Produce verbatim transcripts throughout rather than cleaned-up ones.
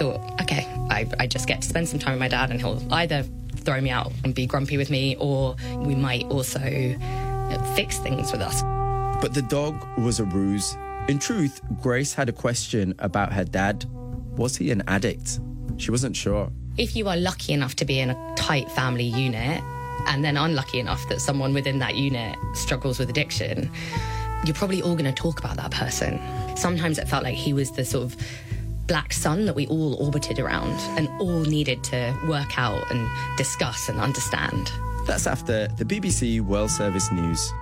thought, OK, I, I just get to spend some time with my dad and he'll either throw me out and be grumpy with me, or we might also fix things with us. But the dog was a ruse. In truth, Grace had a question about her dad. Was he an addict? She wasn't sure. If you are lucky enough to be in a tight family unit, and then unlucky enough that someone within that unit struggles with addiction, you're probably all going to talk about that person. Sometimes it felt like he was the sort of black sun that we all orbited around and all needed to work out and discuss and understand. That's after the B B C World Service News.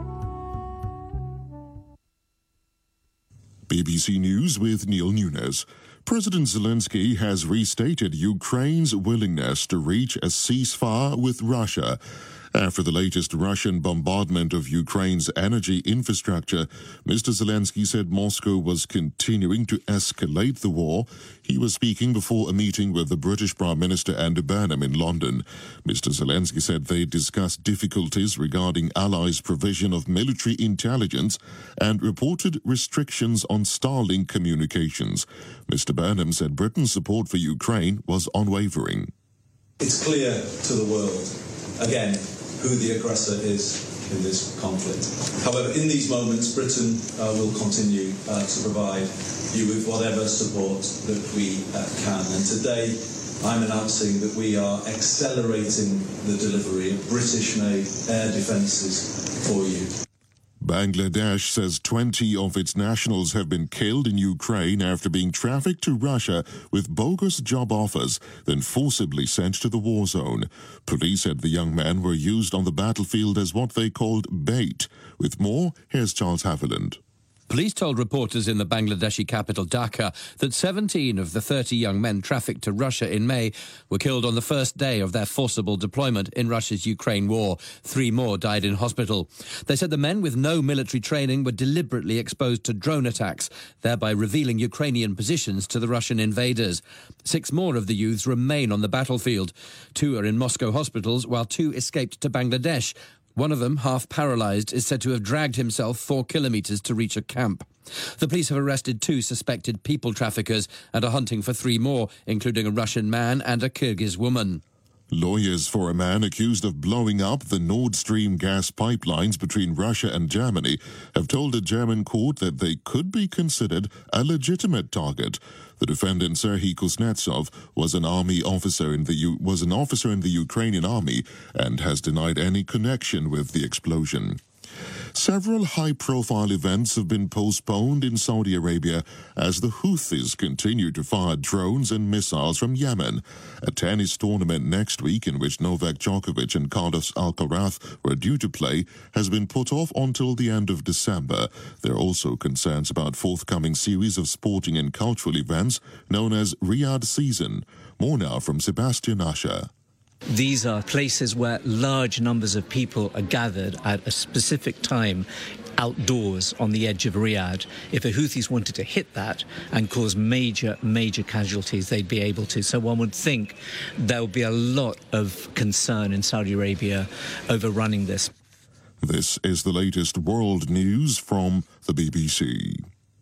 B B C News with Neil Nunes. President Zelensky has restated Ukraine's willingness to reach a ceasefire with Russia. After the latest Russian bombardment of Ukraine's energy infrastructure, Mister Zelensky said Moscow was continuing to escalate the war. He was speaking before a meeting with the British Prime Minister Andy Burnham in London. Mister Zelensky said they discussed difficulties regarding allies' provision of military intelligence and reported restrictions on Starlink communications. Mister Burnham said Britain's support for Ukraine was unwavering. It's clear to the world, again, who the aggressor is in this conflict. However, in these moments, Britain uh, will continue uh, to provide you with whatever support that we uh, can. And today, I'm announcing that we are accelerating the delivery of British-made air defences for you. Bangladesh says twenty of its nationals have been killed in Ukraine after being trafficked to Russia with bogus job offers, then forcibly sent to the war zone. Police said the young men were used on the battlefield as what they called bait. With more, here's Charles Haviland. Police told reporters in the Bangladeshi capital Dhaka that seventeen of the thirty young men trafficked to Russia in May were killed on the first day of their forcible deployment in Russia's Ukraine war. Three more died in hospital. They said the men with no military training were deliberately exposed to drone attacks, thereby revealing Ukrainian positions to the Russian invaders. Six more of the youths remain on the battlefield. Two are in Moscow hospitals, while two escaped to Bangladesh. One of them, half paralysed, is said to have dragged himself four kilometres to reach a camp. The police have arrested two suspected people traffickers and are hunting for three more, including a Russian man and a Kyrgyz woman. Lawyers for a man accused of blowing up the Nord Stream gas pipelines between Russia and Germany have told a German court that they could be considered a legitimate target. The defendant, Serhiy Kuznetsov, was an army officer in the U- was an officer in the Ukrainian army and has denied any connection with the explosion. Several high-profile events have been postponed in Saudi Arabia as the Houthis continue to fire drones and missiles from Yemen. A tennis tournament next week in which Novak Djokovic and Carlos Alcaraz were due to play has been put off until the end of December. There are also concerns about forthcoming series of sporting and cultural events known as Riyadh Season. More now from Sebastian Usher. These are places where large numbers of people are gathered at a specific time outdoors on the edge of Riyadh. If the Houthis wanted to hit that and cause major, major casualties, they'd be able to. So one would think there would be a lot of concern in Saudi Arabia over running this. This is the latest world news from the B B C.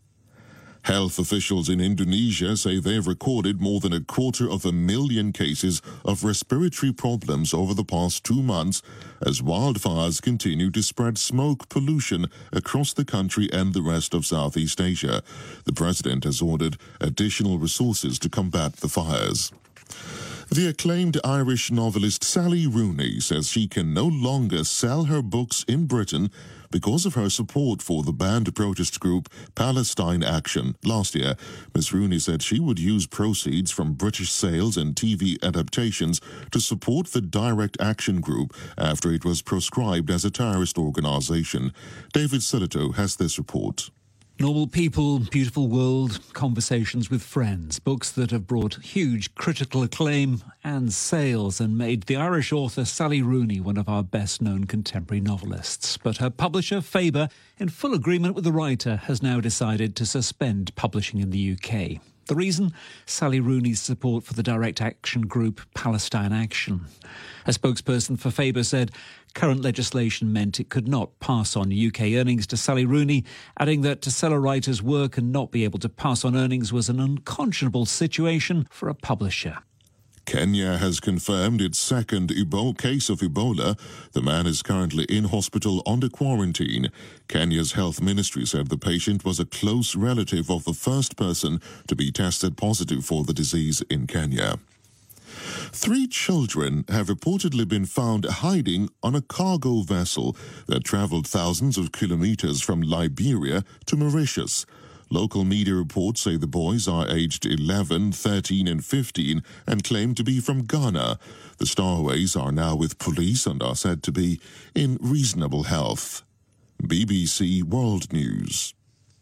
Health officials in Indonesia say they've recorded more than a quarter of a million cases of respiratory problems over the past two months as wildfires continue to spread smoke pollution across the country and the rest of Southeast Asia. The president has ordered additional resources to combat the fires. The acclaimed Irish novelist Sally Rooney says she can no longer sell her books in Britain because of her support for the banned protest group Palestine Action. Last year, Miss Rooney said she would use proceeds from British sales and T V adaptations to support the Direct Action Group after it was proscribed as a terrorist organisation. David Silito has this report. Normal People, Beautiful World, Conversations with Friends, books that have brought huge critical acclaim and sales and made the Irish author Sally Rooney one of our best-known contemporary novelists. But her publisher, Faber, in full agreement with the writer, has now decided to suspend publishing in the U K. The reason? Sally Rooney's support for the direct action group Palestine Action. A spokesperson for Faber said current legislation meant it could not pass on U K earnings to Sally Rooney, adding that to sell a writer's work and not be able to pass on earnings was an unconscionable situation for a publisher. Kenya has confirmed its second Ebola case of Ebola. The man is currently in hospital under quarantine. Kenya's health ministry said the patient was a close relative of the first person to be tested positive for the disease in Kenya. Three children have reportedly been found hiding on a cargo vessel that travelled thousands of kilometres from Liberia to Mauritius. Local media reports say the boys are aged eleven, thirteen and fifteen and claim to be from Ghana. The stowaways are now with police and are said to be in reasonable health. B B C World News.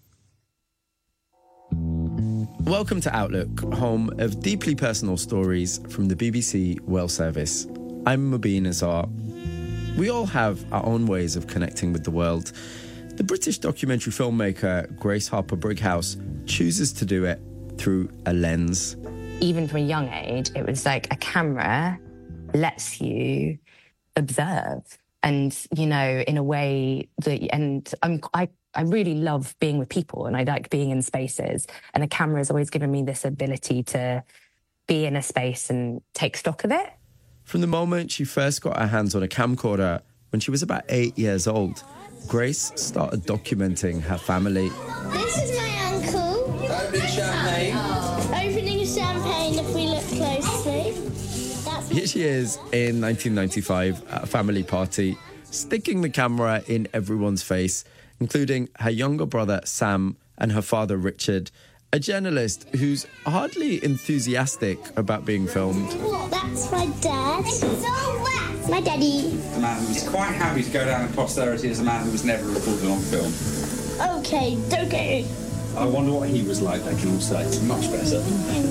Welcome to Outlook, home of deeply personal stories from the B B C World Service. I'm Mubin Azar. We all have our own ways of connecting with the world. The British documentary filmmaker Grace Harper Brighouse chooses to do it through a lens. Even from a young age, it was like a camera lets you observe and, you know, in a way that, and I'm, I, I really love being with people and I like being in spaces, and a camera has always given me this ability to be in a space and take stock of it. From the moment she first got her hands on a camcorder when she was about eight years old, Grace started documenting her family. This is my uncle. Opening champagne. Opening champagne if we look closely. That's Here she is in nineteen ninety-five at a family party, sticking the camera in everyone's face, including her younger brother Sam and her father Richard, a journalist who's hardly enthusiastic about being filmed. That's my dad. It's so wet. My daddy. A man who was quite happy to go down in posterity as a man who was never recorded on film. Okay, okay. I wonder what he was like, they can all say. It's much better.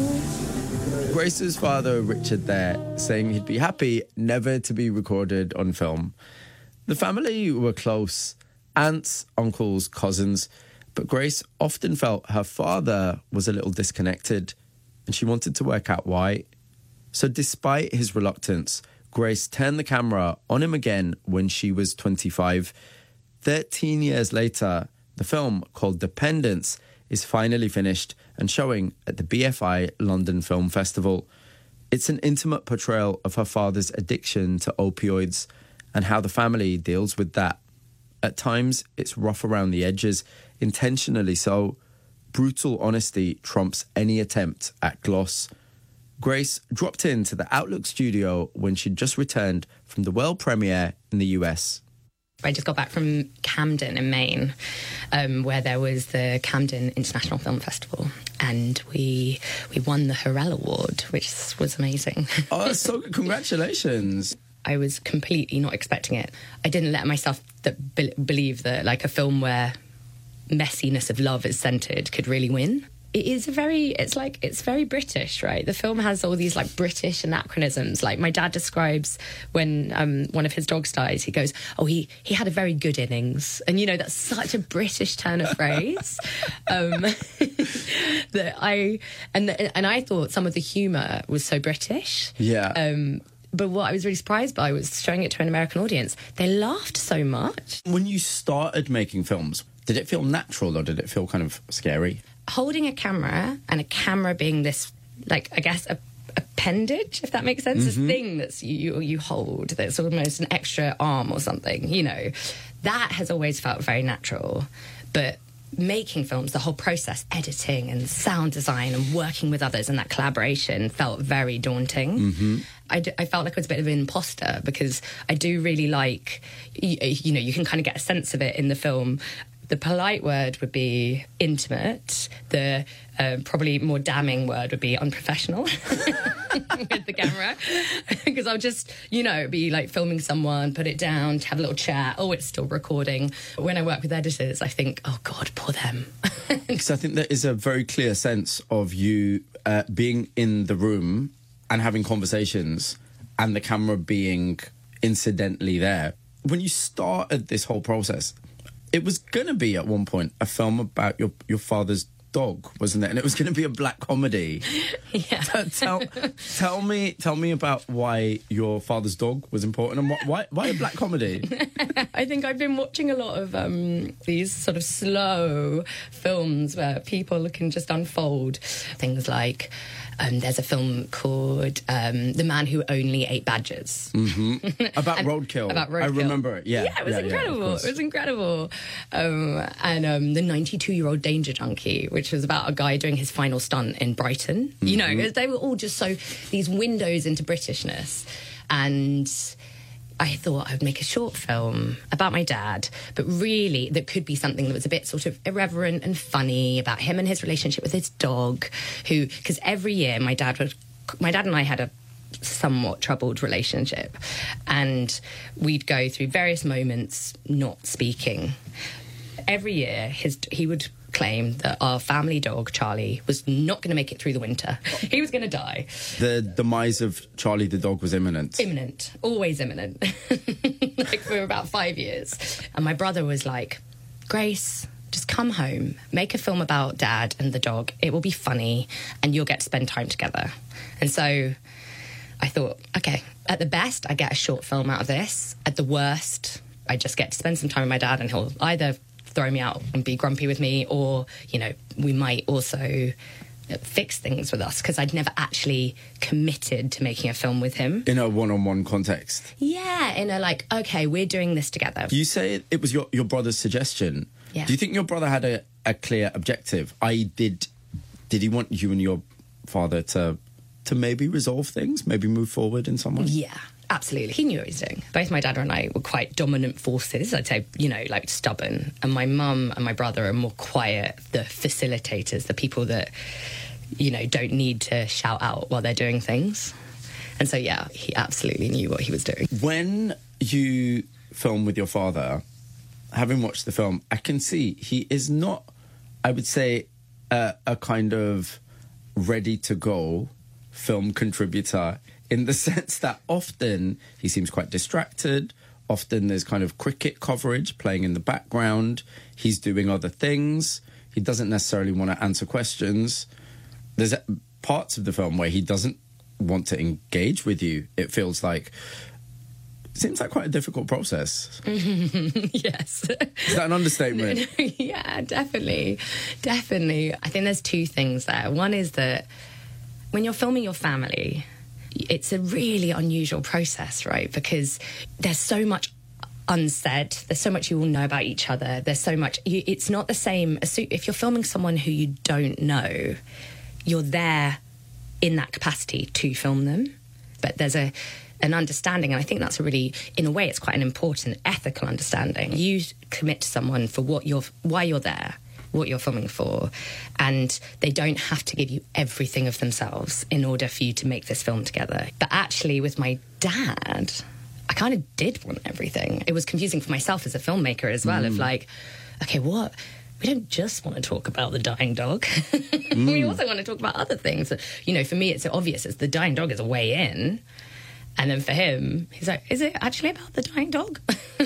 Grace's father Richard there, saying he'd be happy never to be recorded on film. The family were close, aunts, uncles, cousins, but Grace often felt her father was a little disconnected, and she wanted to work out why. So despite his reluctance, Grace turned the camera on him again when she was twenty-five. Thirteen years later, the film, called Dependence, is finally finished and showing at the B F I London Film Festival. It's an intimate portrayal of her father's addiction to opioids and how the family deals with that. At times, it's rough around the edges, intentionally so. Brutal honesty trumps any attempt at gloss. Grace dropped into the Outlook studio when she'd just returned from the world premiere in the U S. I just got back from Camden in Maine, um, where there was the Camden International Film Festival, and we we won the Hurrell Award, which was amazing. Oh, so congratulations. I was completely not expecting it. I didn't let myself that be- believe that like a film where messiness of love is centred could really win. It is a very, it's like, it's very British, right? The film has all these like British anachronisms. Like my dad describes when um, one of his dogs dies, he goes, oh, he, he had a very good innings. And, you know, that's such a British turn of phrase. um, that I, and, and I thought some of the humour was so British. Yeah. Um, But what I was really surprised by was showing it to an American audience. They laughed so much. When you started making films, did it feel natural or did it feel kind of scary? Holding a camera and a camera being this, like, I guess, a appendage, if that makes sense, mm-hmm. this thing that's you you hold that's almost an extra arm or something, you know, that has always felt very natural. But making films, the whole process, editing and sound design and working with others and that collaboration felt very daunting. Mm-hmm. I, d- I felt like I was a bit of an imposter because I do really like, you, you know, you can kind of get a sense of it in the film. The polite word would be intimate. The uh, probably more damning word would be unprofessional with the camera. Because I'll just, you know, be like filming someone, put it down, have a little chat. Oh, it's still recording. When I work with editors, I think, oh, God, poor them. Because I think there is a very clear sense of you uh, being in the room and having conversations and the camera being incidentally there. When you started this whole process, it was going to be, at one point, a film about your, your father's dog, wasn't it? And it was going to be a black comedy. Yeah. tell, tell me, tell me about why your father's dog was important and why why a black comedy. I think I've been watching a lot of um, these sort of slow films where people can just unfold things like. Um, there's a film called um, The Man Who Only Ate Badgers. Mm-hmm. About roadkill. About roadkill. I remember it, yeah. Yeah, it was yeah, incredible. Yeah, it was incredible. Um, and um, The ninety-two-Year-Old Danger Junkie, which was about a guy doing his final stunt in Brighton. Mm-hmm. You know, they were all just so... These windows into Britishness. And... I thought I would make a short film about my dad, but really that could be something that was a bit sort of irreverent and funny about him and his relationship with his dog, who, because every year my dad would, my dad and I had a somewhat troubled relationship, and we'd go through various moments not speaking. Every year his he would claim that our family dog, Charlie, was not going to make it through the winter. He was going to die. The demise of Charlie the dog was imminent. Imminent. Always imminent. Like for about five years. And my brother was like, Grace, just come home, make a film about Dad and the dog. It will be funny and you'll get to spend time together. And so I thought, okay, at the best, I get a short film out of this. At the worst, I just get to spend some time with my dad and he'll either throw me out and be grumpy with me, or, you know, we might also fix things with us, because I'd never actually committed to making a film with him. In a one-on-one context? Yeah, in a like, okay, we're doing this together. You say it was your, your brother's suggestion. Yeah. Do you think your brother had a, a clear objective? I did. Did he want you and your father to to maybe resolve things, maybe move forward in some way? Yeah. Absolutely. He knew what he was doing. Both my dad and I were quite dominant forces, I'd say, you know, like stubborn. And my mum and my brother are more quiet, the facilitators, the people that, you know, don't need to shout out while they're doing things. And so, yeah, he absolutely knew what he was doing. When you film with your father, having watched the film, I can see he is not, I would say, a, a kind of ready-to-go film contributor, in the sense that often he seems quite distracted. Often there's kind of cricket coverage playing in the background. He's doing other things. He doesn't necessarily want to answer questions. There's parts of the film where he doesn't want to engage with you. It feels like... It seems like quite a difficult process. Yes. Is that an understatement? Yeah, definitely. Definitely. I think there's two things there. One is that when you're filming your family... It's a really unusual process, right? Because there's so much unsaid. There's so much you all know about each other. There's so much... You, it's not the same... as if you're filming someone who you don't know, you're there in that capacity to film them. But there's a an understanding, and I think that's a really... In a way, it's quite an important ethical understanding. You commit to someone for what you're... why you're there, what you're filming for, and they don't have to give you everything of themselves in order for you to make this film together. But actually, with my dad, I kind of did want everything. It was confusing for myself as a filmmaker as well, mm. of like, okay, what? We don't just want to talk about the dying dog. Mm. We also want to talk about other things. You know, for me, it's obvious. It's the dying dog is a way in. And then for him, he's like, is it actually about the dying dog?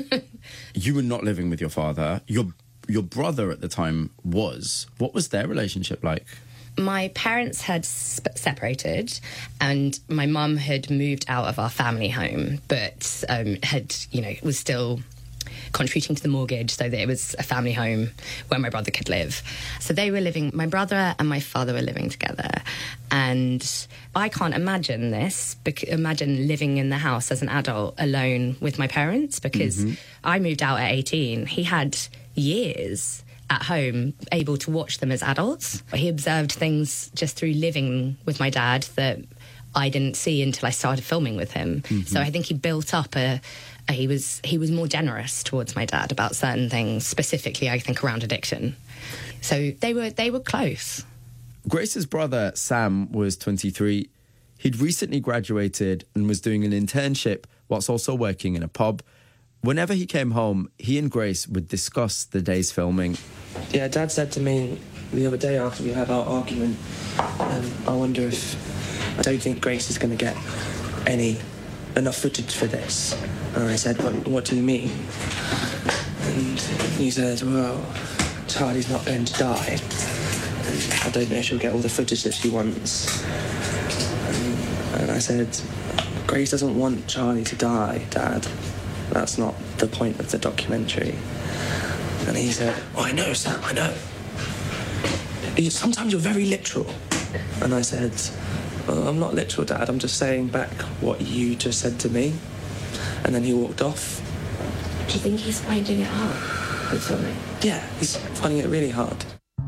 You were not living with your father. Your Your brother at the time was. What was their relationship like? My parents had sp- separated, and my mum had moved out of our family home, but um, had, you know, was still contributing to the mortgage so that it was a family home where my brother could live. So they were living, my brother and my father were living together. And I can't imagine this, bec- imagine living in the house as an adult alone with my parents, because mm-hmm. I moved out at eighteen. He had years at home able to watch them as adults. He observed things just through living with my dad that I didn't see until I started filming with him. Mm-hmm. So I think he built up a, a he was he was more generous towards my dad about certain things, specifically I think around addiction. So they were they were close. Grace's brother Sam was twenty-three. He'd recently graduated and was doing an internship whilst also working in a pub. Whenever he came home, he and Grace would discuss the day's filming. Yeah, Dad said to me the other day after we had our argument, um, I wonder if... I don't think Grace is going to get any... enough footage for this. And I said, what, what do you mean? And he said, well, Charlie's not going to die. and I don't know if she'll get all the footage that she wants. And, and I said, Grace doesn't want Charlie to die, Dad. That's not the point of the documentary. And he said, oh, I know, Sam, I know. Sometimes you're very literal. And I said, oh, I'm not literal, Dad. I'm just saying back what you just said to me. And then he walked off. Do you think he's finding it hard with filming? Yeah, he's finding it really hard.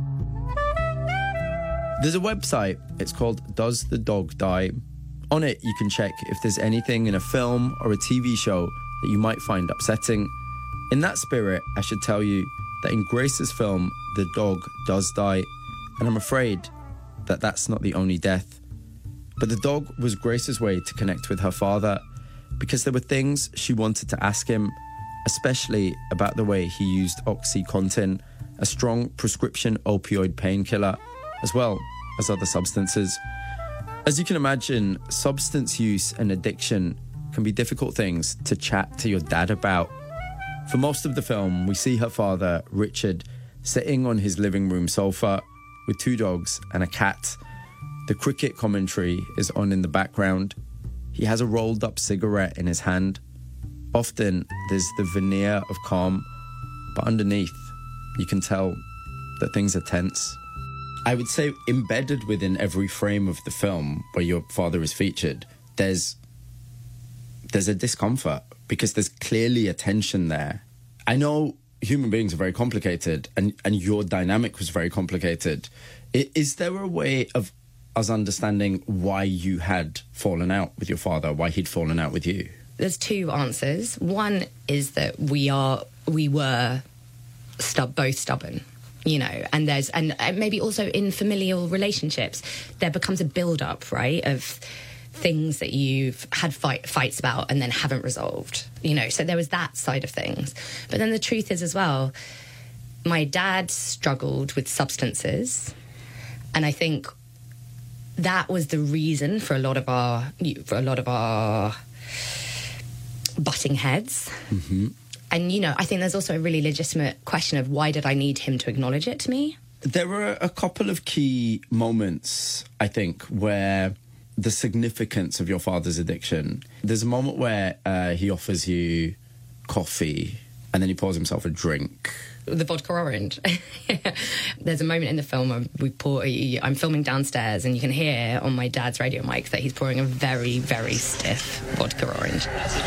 There's a website. It's called Does the Dog Die? On it, you can check if there's anything in a film or a T V show that you might find upsetting. In that spirit, I should tell you that in Grace's film, the dog does die. And I'm afraid that that's not the only death. But the dog was Grace's way to connect with her father because there were things she wanted to ask him, especially about the way he used OxyContin, a strong prescription opioid painkiller, as well as other substances. As you can imagine, substance use and addiction can be difficult things to chat to your dad about. For most of the film, we see her father, Richard, sitting on his living room sofa with two dogs and a cat. The cricket commentary is on in the background. He has a rolled up cigarette in his hand. Often there's the veneer of calm, but underneath you can tell that things are tense. I would say embedded within every frame of the film where your father is featured, there's there's a discomfort because there's clearly a tension there. I know human beings are very complicated and, and your dynamic was very complicated. I, is there a way of us understanding why you had fallen out with your father, why he'd fallen out with you? There's two answers. One is that we are, we were stub- both stubborn, you know, and there's, and maybe also in familial relationships, there becomes a build-up, right, of things that you've had fight, fights about and then haven't resolved, you know, so there was that side of things. But then the truth is as well, my dad struggled with substances, and I think that was the reason for a lot of our, for a lot of our butting heads. Mm-hmm. And, you know, I think there's also a really legitimate question of why did I need him to acknowledge it to me? There were a couple of key moments, I think, where the significance of your father's addiction. There's a moment where uh, he offers you coffee and then he pours himself a drink. The vodka orange. There's a moment in the film where we pour, I'm filming downstairs and you can hear on my dad's radio mic that he's pouring a very, very stiff vodka orange.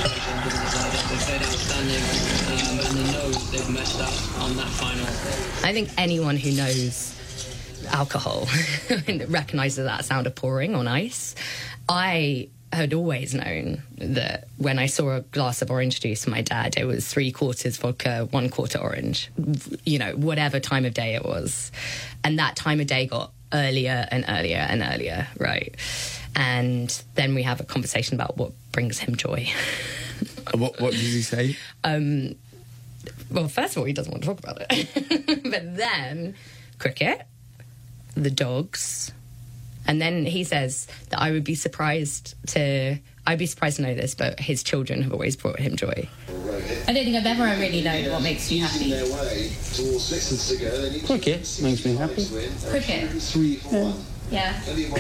I think anyone who knows alcohol recognises that sound of pouring on ice. I had always known that when I saw a glass of orange juice from my dad, it was three quarters vodka, one quarter orange, you know, whatever time of day it was. And that time of day got earlier and earlier and earlier, right? And then we have a conversation about what brings him joy. What, what did he say? Um, well, first of all, he doesn't want to talk about it. But then cricket, the dogs, and then he says that I would be surprised to... I'd be surprised to know this, but his children have always brought him joy. I don't think I've ever really known what makes you happy. Cricket makes me happy. Cricket? Yeah. Yeah.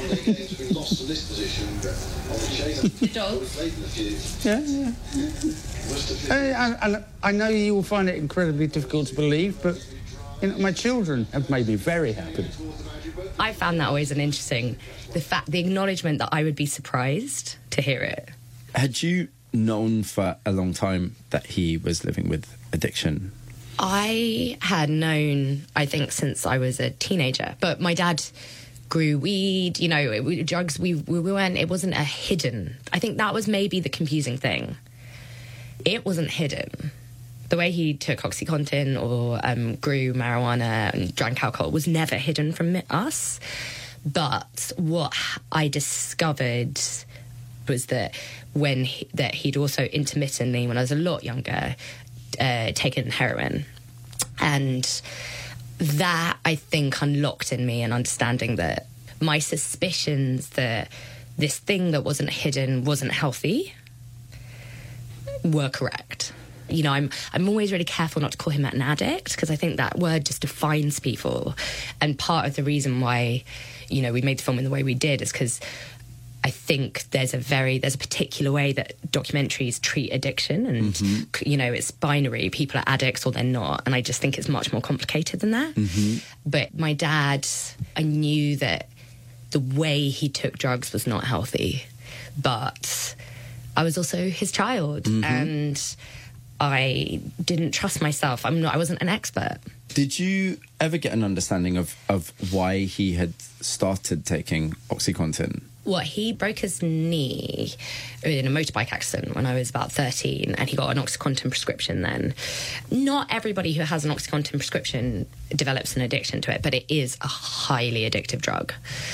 The dogs? Yeah, yeah. And, and I know you will find it incredibly difficult to believe, but you know, my children have made me very happy. I found that always an interesting... The fact, the acknowledgement that I would be surprised to hear it. Had you known for a long time that he was living with addiction? I had known, I think, since I was a teenager. But my dad grew weed, you know, it, drugs, we, we weren't... It wasn't a hidden... I think that was maybe the confusing thing. It wasn't hidden. The way he took OxyContin or um, grew marijuana and drank alcohol was never hidden from us. But what I discovered was that when he, that he'd also intermittently, when I was a lot younger, uh, taken heroin. And that, I think, unlocked in me an understanding that my suspicions that this thing that wasn't hidden wasn't healthy were correct. You know, I'm I'm always really careful not to call him an addict, because I think that word just defines people. And part of the reason why, you know, we made the film in the way we did is because I think there's a very, there's a particular way that documentaries treat addiction, and, mm-hmm. you know, it's binary. People are addicts or they're not. And I just think it's much more complicated than that. Mm-hmm. But my dad, I knew that the way he took drugs was not healthy. But I was also his child, mm-hmm. and I didn't trust myself. I'm not, I wasn't an expert. Did you ever get an understanding of, of why he had started taking OxyContin? Well, he broke his knee in a motorbike accident when I was about thirteen, and he got an OxyContin prescription then. Not everybody who has an OxyContin prescription develops an addiction to it, but it is a highly addictive drug.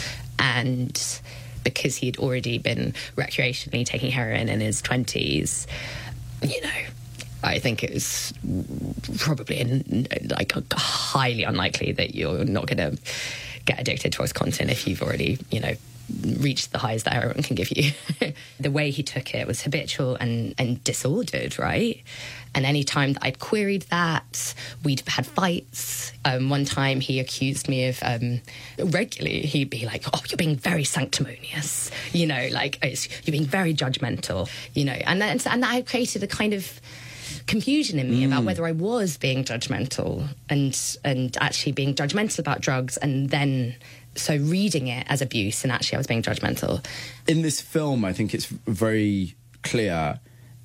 And because he'd already been recreationally taking heroin in his twenties, you know, I think it was probably in, like highly unlikely that you're not going to get addicted to OxyContin if you've already, you know, reached the highs that heroin can give you. The way he took it was habitual and, and disordered, right? And any time that I'd queried that, we'd had fights. Um, one time he accused me of, um, regularly, he'd be like, oh, you're being very sanctimonious. You know, like, it's, you're being very judgmental, you know. And, that, and that created a kind of confusion in me mm. about whether I was being judgmental and and actually being judgmental about drugs, and then so reading it as abuse, and actually I was being judgmental. In this film, I think it's very clear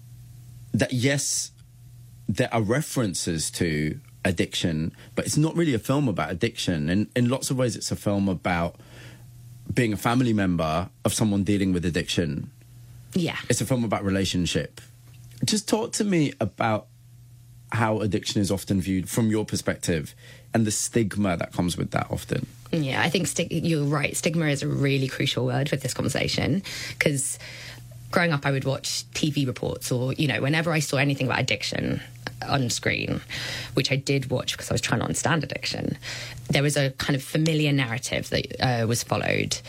that, yes, there are references to addiction, but it's not really a film about addiction. And in lots of ways, it's a film about being a family member of someone dealing with addiction. Yeah. It's a film about relationship. Just talk to me about how addiction is often viewed from your perspective and the stigma that comes with that often. Yeah, I think sti- you're right. Stigma is a really crucial word with this conversation, because growing up I would watch T V reports, or, you know, whenever I saw anything about addiction on screen, which I did watch because I was trying to understand addiction, there was a kind of familiar narrative that uh, was followed.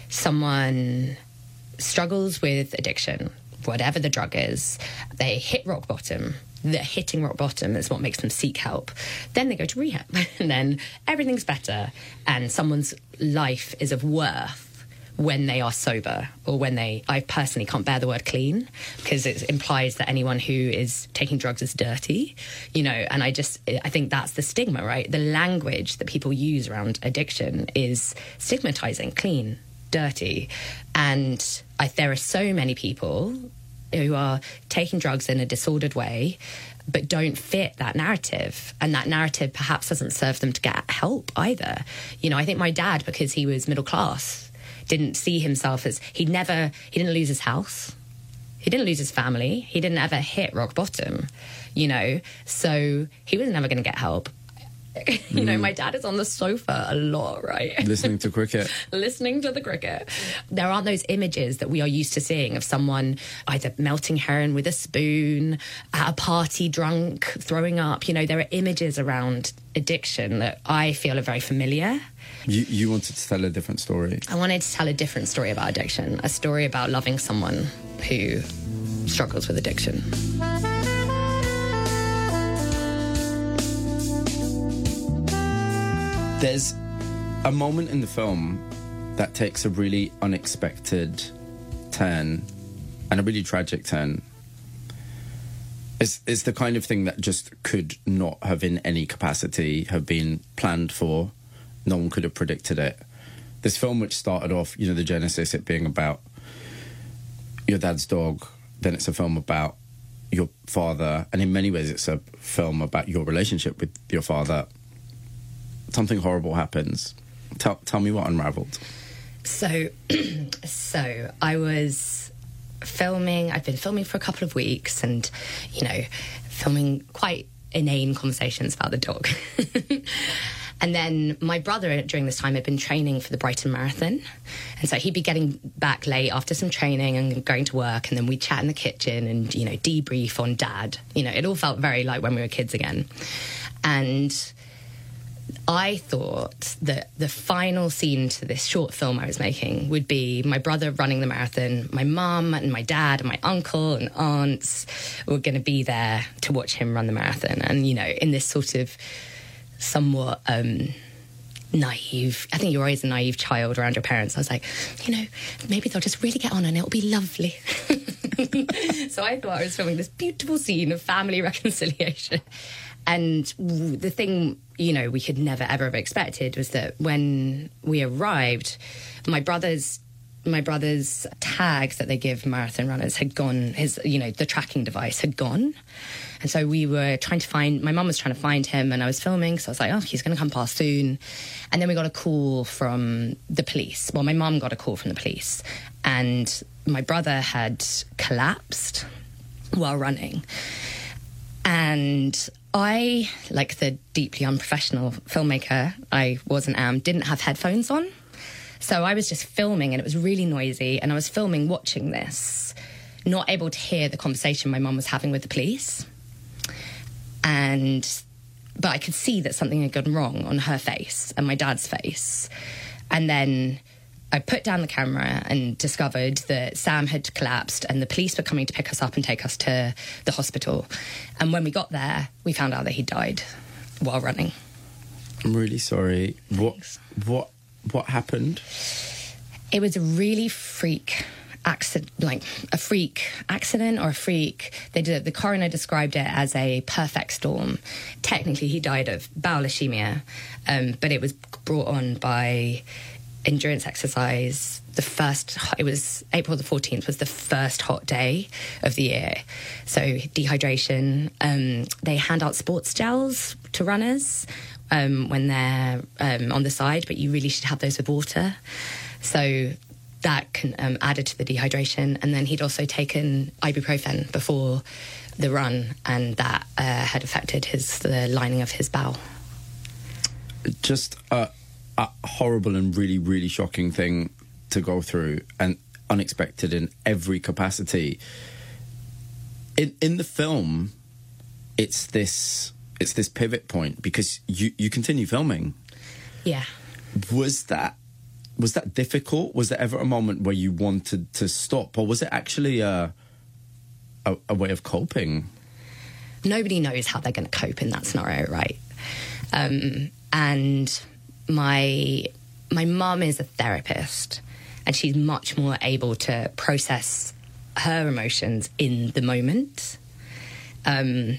Someone struggles with addiction, whatever the drug is, they hit rock bottom. The hitting rock bottom is what makes them seek help. Then they go to rehab, and then everything's better, and someone's life is of worth when they are sober, or when they... I personally can't bear the word clean, because it implies that anyone who is taking drugs is dirty, you know, and I just... I think that's the stigma, right? The language that people use around addiction is stigmatizing, clean, dirty, and I, there are so many people who are taking drugs in a disordered way but don't fit that narrative, and that narrative perhaps doesn't serve them to get help either. You know, I think my dad, because he was middle class, didn't see himself as... He never... He didn't lose his house. He didn't lose his family. He didn't ever hit rock bottom, you know, so he was never going to get help. You know, my dad is on the sofa a lot, right? Listening to cricket. Listening to the cricket. There aren't those images that we are used to seeing of someone either melting heroin with a spoon, at a party drunk, throwing up. You know, there are images around addiction that I feel are very familiar. You, you wanted to tell a different story. I wanted to tell a different story about addiction, a story about loving someone who struggles with addiction. There's a moment in the film that takes a really unexpected turn, and a really tragic turn. It's, it's the kind of thing that just could not have in any capacity have been planned for. No one could have predicted it. This film, which started off, you know, the genesis, it being about your dad's dog, then it's a film about your father, and in many ways it's a film about your relationship with your father. Something horrible happens. Tell, tell me what unraveled. So, so I was filming. I'd been filming for a couple of weeks, and, you know, filming quite inane conversations about the dog. And then my brother, during this time, had been training for the Brighton Marathon. And so he'd be getting back late after some training and going to work, and then we'd chat in the kitchen and, you know, debrief on Dad. You know, it all felt very like when we were kids again. And I thought that the final scene to this short film I was making would be my brother running the marathon, my mum and my dad and my uncle and aunts were going to be there to watch him run the marathon. And, you know, in this sort of somewhat um, naive, I think you're always a naive child around your parents. I was like, you know, maybe they'll just really get on and it'll be lovely. So I thought I was filming this beautiful scene of family reconciliation. And the thing, you know, we could never, ever have expected was that when we arrived, my brother's my brother's tag that they give marathon runners had gone, his, you know, the tracking device had gone. And so we were trying to find, my mum was trying to find him and I was filming. So I was like, oh, he's going to come past soon. And then we got a call from the police. Well, my mum got a call from the police and my brother had collapsed while running. And I, like the deeply unprofessional filmmaker I was and am, didn't have headphones on. So I was just filming and it was really noisy and I was filming watching this, not able to hear the conversation my mum was having with the police. And, but I could see that something had gone wrong on her face and my dad's face. And then I put down the camera and discovered that Sam had collapsed and the police were coming to pick us up and take us to the hospital. And when we got there, we found out that he died while running. I'm really sorry. What, what, what happened? It was a really freak accident, like a freak accident or a freak. They did, the coroner described it as a perfect storm. Technically, he died of bowel ischemia, um, but it was brought on by endurance exercise. The first, it was April the fourteenth was the first hot day of the year. So dehydration. Um, they hand out sports gels to runners um, when they're um, on the side, but you really should have those with water. So that can um, added to the dehydration. And then he'd also taken ibuprofen before the run, and that uh, had affected his the lining of his bowel. Just uh a horrible and really, really shocking thing to go through and unexpected in every capacity. In in the film, it's this it's this pivot point because you, you continue filming. Yeah. Was that was that difficult? Was there ever a moment where you wanted to stop, or was it actually a a, a way of coping? Nobody knows how they're going to cope in that scenario, right? Um, and My my mum is a therapist and she's much more able to process her emotions in the moment. Um,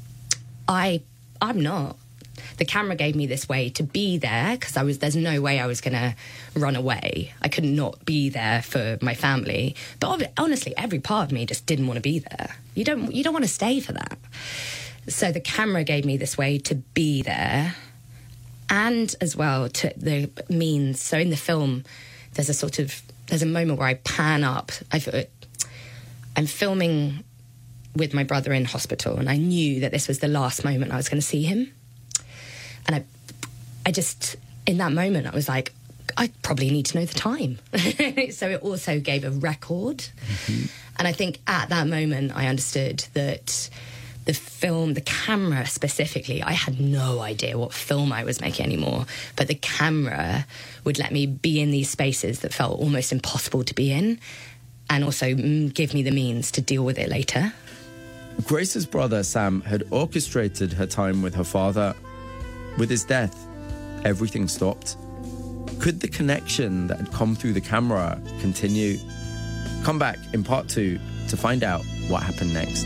I, I'm not. The camera gave me this way to be there because I was. There's no way I was going to run away. I could not be there for my family. But honestly, every part of me just didn't want to be there. You don't. You don't want to stay for that. So the camera gave me this way to be there. And as well to the means. So in the film, there's a sort of there's a moment where I pan up. I've, I'm filming with my brother in hospital, and I knew that this was the last moment I was going to see him. And I, I just in that moment I was like, I probably need to know the time. So it also gave a record, mm-hmm. And I think at that moment I understood that. The film, the camera specifically, I had no idea what film I was making anymore, but the camera would let me be in these spaces that felt almost impossible to be in and also give me the means to deal with it later. Grace's brother, Sam, had orchestrated her time with her father. With his death, everything stopped. Could the connection that had come through the camera continue? Come back in part two to find out what happened next.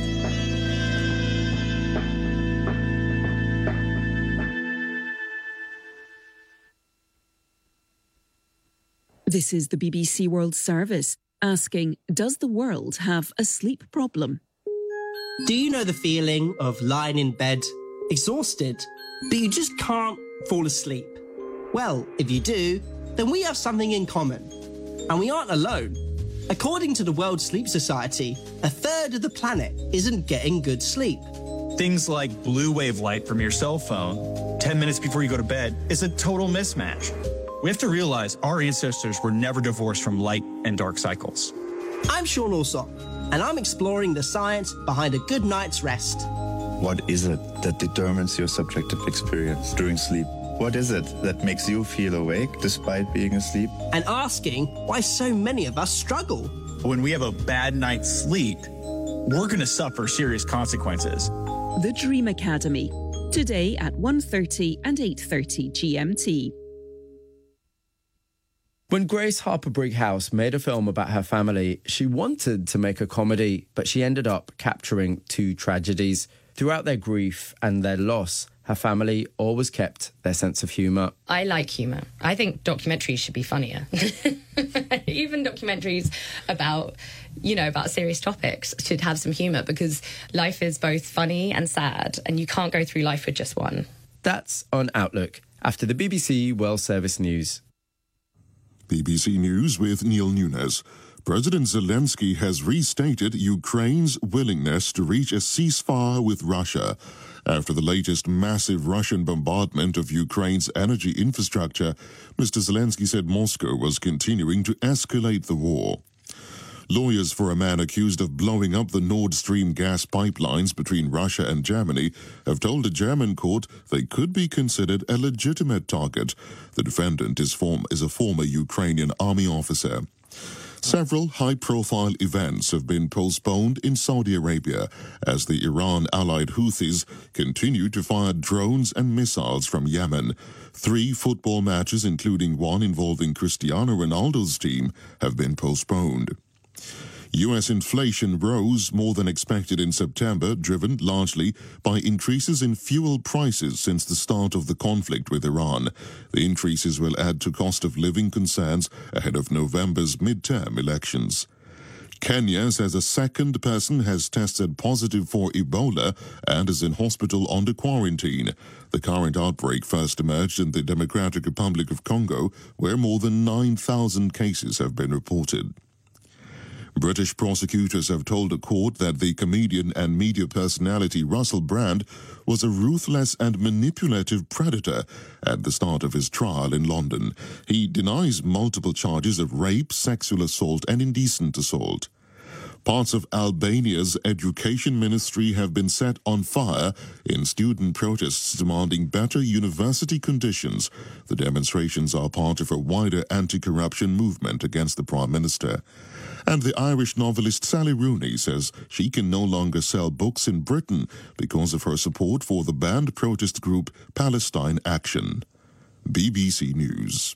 This is the B B C World Service, asking, does the world have a sleep problem? Do you know the feeling of lying in bed, exhausted, but you just can't fall asleep? Well, if you do, then we have something in common. And we aren't alone. According to the World Sleep Society, a third of the planet isn't getting good sleep. Things like blue wave light from your cell phone, ten minutes before you go to bed, is a total mismatch. We have to realize our ancestors were never divorced from light and dark cycles. I'm Sean Alsop, and I'm exploring the science behind a good night's rest. What is it that determines your subjective experience during sleep? what is it that makes you feel awake despite being asleep? And asking why so many of us struggle. When we have a bad night's sleep, we're going to suffer serious consequences. The Dream Academy, today at one thirty and eight thirty G M T. When Grace Harper Brighouse made a film about her family, she wanted to make a comedy, but she ended up capturing two tragedies. Throughout their grief and their loss, her family always kept their sense of humour. I like humour. I think documentaries should be funnier. Even documentaries about, you know, about serious topics should have some humour, because life is both funny and sad, and you can't go through life with just one. That's on Outlook, after the B B C World Service News. B B C News with Neil Nunes. President Zelensky has restated Ukraine's willingness to reach a ceasefire with Russia after the latest massive Russian bombardment of Ukraine's energy infrastructure. Mister Zelensky said Moscow was continuing to escalate the war. Lawyers for a man accused of blowing up the Nord Stream gas pipelines between Russia and Germany have told a German court they could be considered a legitimate target. The defendant is, form- is a former Ukrainian army officer. Several high-profile events have been postponed in Saudi Arabia as the Iran-allied Houthis continue to fire drones and missiles from Yemen. Three football matches, including one involving Cristiano Ronaldo's team, have been postponed. U S inflation rose more than expected in September, driven largely by increases in fuel prices since the start of the conflict with Iran. The increases will add to cost of living concerns ahead of November's midterm elections. Kenya says a second person has tested positive for Ebola and is in hospital under quarantine. The current outbreak first emerged in the Democratic Republic of Congo, where more than nine thousand cases have been reported. British prosecutors have told a court that the comedian and media personality Russell Brand was a ruthless and manipulative predator at the start of his trial in London. He denies multiple charges of rape, sexual assault, and indecent assault. Parts of Albania's education ministry have been set on fire in student protests demanding better university conditions. The demonstrations are part of a wider anti-corruption movement against the Prime Minister. And the Irish novelist Sally Rooney says she can no longer sell books in Britain because of her support for the banned protest group Palestine Action. B B C News.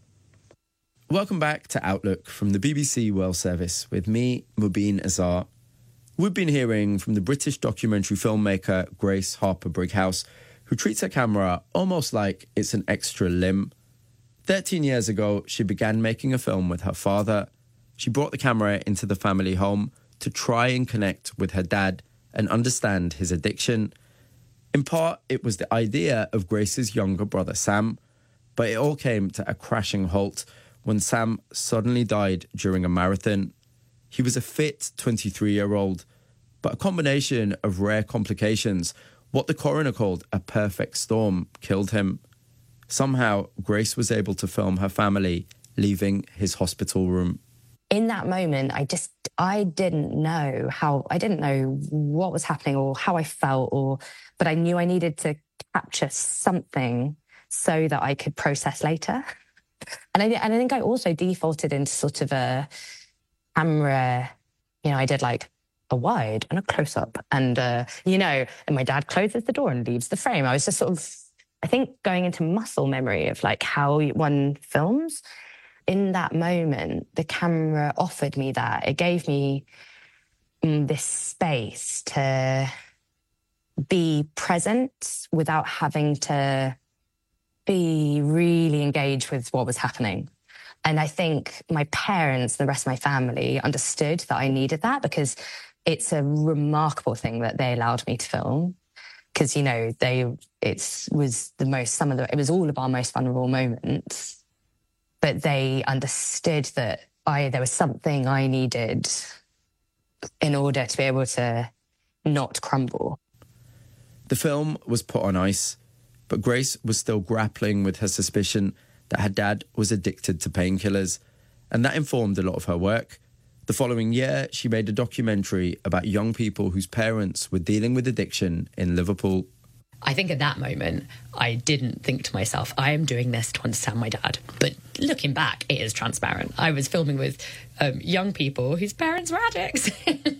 Welcome back to Outlook from the B B C World Service with me, Mubin Azar. We've been hearing from the British documentary filmmaker Grace Harper Brighouse, who treats her camera almost like it's an extra limb. Thirteen years ago, she began making a film with her father. She brought the camera into the family home to try and connect with her dad and understand his addiction. In part, it was the idea of Grace's younger brother, Sam, but it all came to a crashing halt when Sam suddenly died during a marathon. He was a fit twenty-three-year-old, but a combination of rare complications, what the coroner called a perfect storm, killed him. Somehow, Grace was able to film her family leaving his hospital room. In that moment, I just, I didn't know how, I didn't know what was happening or how I felt, or, but I knew I needed to capture something so that I could process later. And I, and I think I also defaulted into sort of a camera, you know, I did like a wide and a close-up and, uh, you know, and my dad closes the door and leaves the frame. I was just sort of, I think, going into muscle memory of like how one films. In that moment, the camera offered me that. It gave me um, this space to be present without having to be really engaged with what was happening. And I think my parents, the rest of my family, understood that I needed that, because it's a remarkable thing that they allowed me to film. Because, you know, they, it was the most, some of the, it was all of our most vulnerable moments. But they understood that I there was something I needed in order to be able to not crumble. The film was put on ice, but Grace was still grappling with her suspicion that her dad was addicted to painkillers, and that informed a lot of her work. The following year, she made a documentary about young people whose parents were dealing with addiction in Liverpool. I think at that moment, I didn't think to myself, I am doing this to understand my dad. But looking back, it is transparent. I was filming with um, young people whose parents were addicts.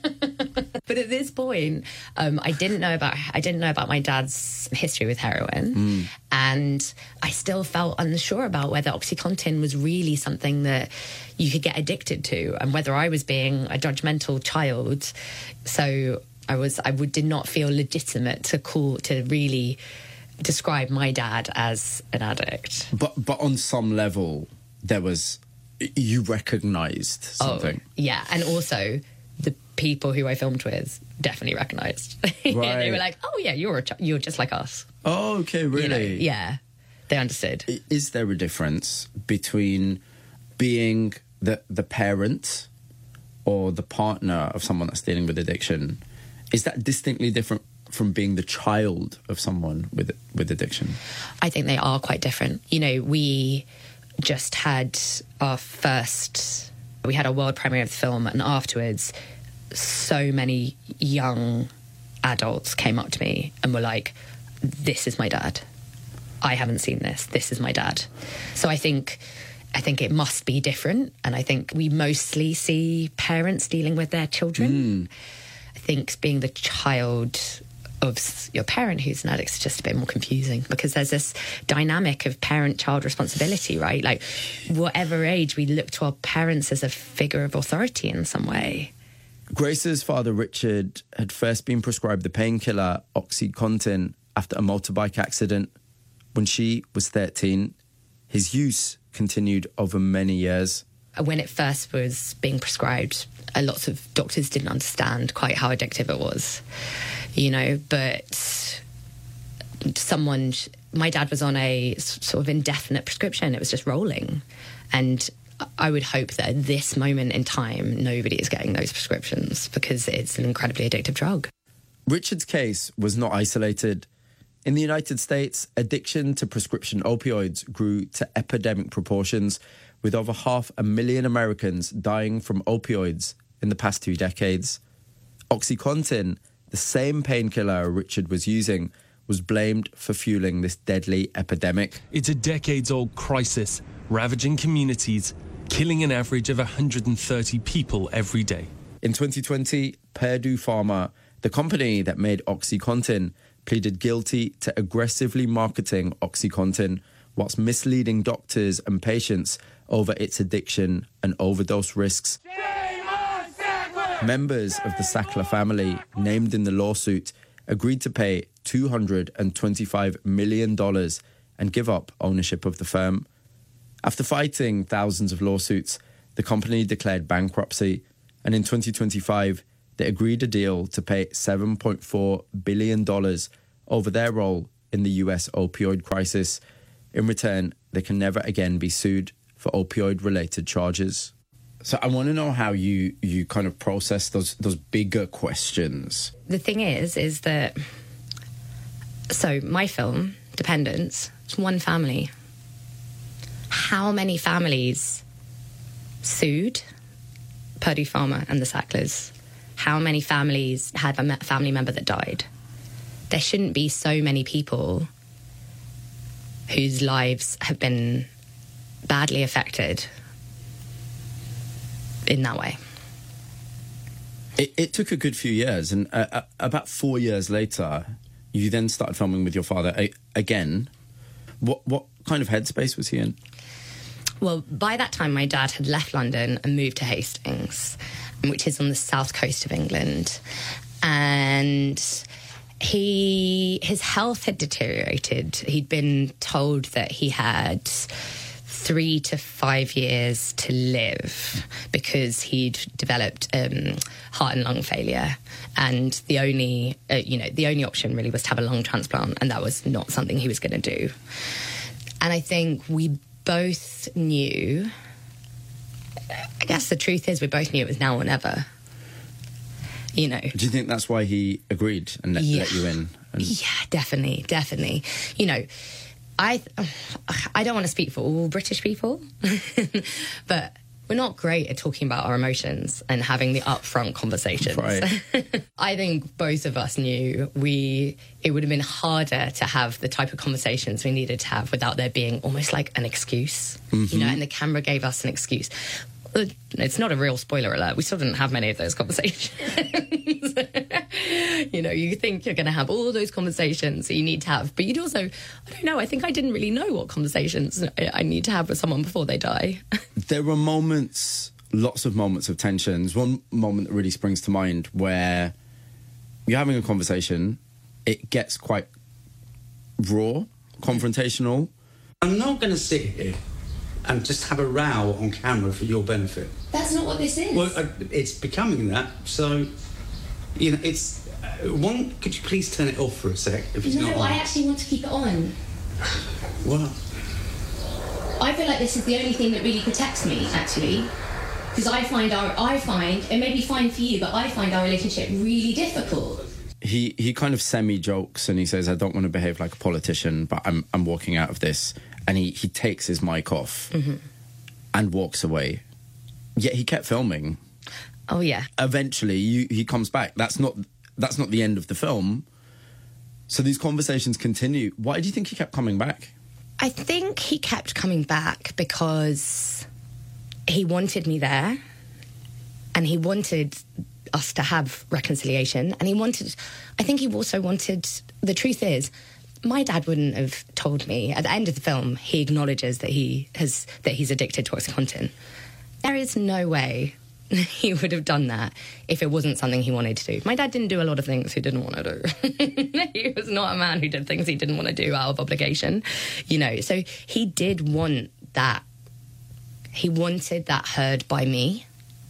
But at this point, um, I didn't know about I didn't know about my dad's history with heroin, Mm. and I still felt unsure about whether OxyContin was really something that you could get addicted to, and whether I was being a judgmental child. So I was I would did not feel legitimate to call to really describe my dad as an addict. But but on some level, there was you recognised something. Oh, yeah, and also the people who I filmed with definitely recognised. They Right. were like, "Oh yeah, you're a ch- you're just like us." Oh, okay, really? You know, yeah, they understood. I- Is there a difference between being the the parent or the partner of someone that's dealing with addiction? Is that distinctly different from being the child of someone with with addiction? I think they are quite different. You know, we just had our first, we had a world premiere of the film, and afterwards, so many young adults came up to me and were like, "This is my dad. I haven't seen this. This is my dad." So I think, I think it must be different, and I think we mostly see parents dealing with their children. I think being the child of s- your parent who's an addict is just a bit more confusing, because there's this dynamic of parent-child responsibility, right? Like, whatever age, we look to our parents as a figure of authority in some way. Grace's father, Richard, had first been prescribed the painkiller OxyContin after a motorbike accident when she was thirteen. His use continued over many years. When it first was being prescribed, a lot of doctors didn't understand quite how addictive it was, you know, but someone, my dad was on a s- sort of indefinite prescription. It was just rolling. And I would hope that at this moment in time, nobody is getting those prescriptions, because it's an incredibly addictive drug. Richard's case was not isolated. In the United States, addiction to prescription opioids grew to epidemic proportions, with over half a million Americans dying from opioids in the past two decades. OxyContin, the same painkiller Richard was using, was blamed for fueling this deadly epidemic. It's a decades-old crisis, ravaging communities, killing an average of one hundred thirty people every day. In twenty twenty, Purdue Pharma, the company that made OxyContin, pleaded guilty to aggressively marketing OxyContin whilst misleading doctors and patients over its addiction and overdose risks. Members of the Sackler family, named in the lawsuit, agreed to pay two hundred twenty-five million dollars and give up ownership of the firm. After fighting thousands of lawsuits, the company declared bankruptcy, and in twenty twenty-five, they agreed a deal to pay seven point four billion dollars over their role in the U S opioid crisis. In return, they can never again be sued for opioid-related charges. So I want to know how you, you kind of process those those bigger questions. The thing is, is that, so my film, Dependence, it's one family. How many families sued Purdue Pharma and the Sacklers? How many families had a me- family member that died? There shouldn't be so many people whose lives have been badly affected in that way. It, it took a good few years, and uh, uh, about four years later, you then started filming with your father a- again. What what kind of headspace was he in? Well, by that time, my dad had left London and moved to Hastings, which is on the south coast of England. And he his health had deteriorated. He'd been told that he had three to five years to live because he'd developed um, heart and lung failure, and the only uh, you know the only option really was to have a lung transplant, and that was not something he was going to do. And I think we both knew, I guess the truth is we both knew it was now or never. You know. Do you think that's why he agreed and let, Yeah. let you in? And Yeah, definitely, definitely. You know, I I don't want to speak for all British people, but we're not great at talking about our emotions and having the upfront conversations. Right. I think both of us knew we it would have been harder to have the type of conversations we needed to have without there being almost like an excuse, Mm-hmm. you know, and the camera gave us an excuse. It's not a real spoiler alert. We still didn't have many of those conversations. You know, you think you're going to have all those conversations that you need to have, but you'd also, I don't know, I think I didn't really know what conversations I need to have with someone before they die. There were moments, lots of moments of tensions. One moment that really springs to mind where you're having a conversation, it gets quite raw, confrontational. I'm not going to sit here and just have a row on camera for your benefit. That's not what this is. Well, uh, it's becoming that, so, you know, it's... Uh, one, could you please turn it off for a sec, if it's no, not on? I actually want to keep it on. What? I feel like this is the only thing that really protects me, actually. Because I find our, I find, it may be fine for you, but I find our relationship really difficult. He he kind of semi-jokes and he says, I don't want to behave like a politician, but I'm I'm walking out of this. And he, he takes his mic off Mm-hmm. and walks away. Yet he kept filming. Oh, yeah. Eventually, you, he comes back. That's not that's not the end of the film. So these conversations continue. Why do you think he kept coming back? I think he kept coming back because he wanted me there and he wanted us to have reconciliation, and he wanted, I think he also wanted, the truth is, my dad wouldn't have told me. At the end of the film, he acknowledges that he has that he's addicted to OxyContin. There is no way he would have done that if it wasn't something he wanted to do. My dad didn't do a lot of things he didn't want to do. He was not a man who did things he didn't want to do out of obligation, you know. So he did want that. He wanted that heard by me.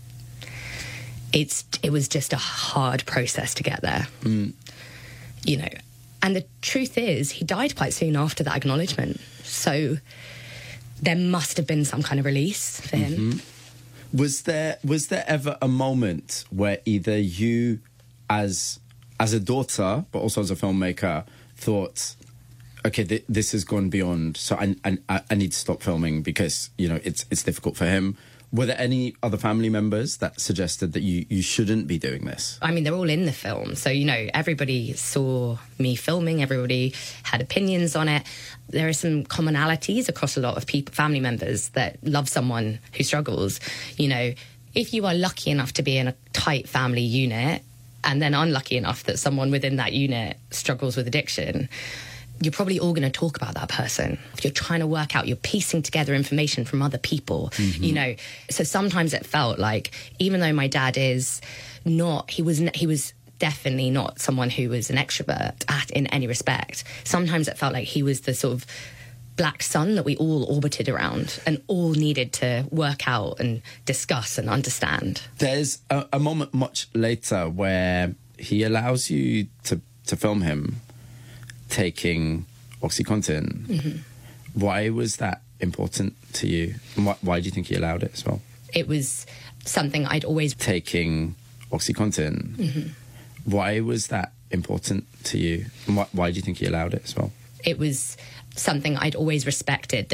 It's it was just a hard process to get there, Mm. you know. And the truth is, he died quite soon after that acknowledgement. So there must have been some kind of release for him. Mhm. Was there was there ever a moment where either you, as as a daughter, but also as a filmmaker, thought, okay, th- this has gone beyond, so I, I I need to stop filming because, you know, it's it's difficult for him? Were there any other family members that suggested that you, you shouldn't be doing this? I mean, they're all in the film. So, you know, everybody saw me filming. Everybody had opinions on it. There are some commonalities across a lot of people, family members that love someone who struggles. You know, if you are lucky enough to be in a tight family unit and then unlucky enough that someone within that unit struggles with addiction, you're probably all going to talk about that person. If you're trying to work out, you're piecing together information from other people, Mm-hmm. you know. So sometimes it felt like, even though my dad is not, he was he was definitely not someone who was an extrovert at, in any respect. Sometimes it felt like he was the sort of black sun that we all orbited around and all needed to work out and discuss and understand. There's a, a moment much later where he allows you to, to film him taking OxyContin. Mm-hmm. Why was that important to you? And why, why do you think he allowed it as well? It was something I'd always... Taking OxyContin. Mhm. Why was that important to you? And why, why do you think he allowed it as well? It was something I'd always respected.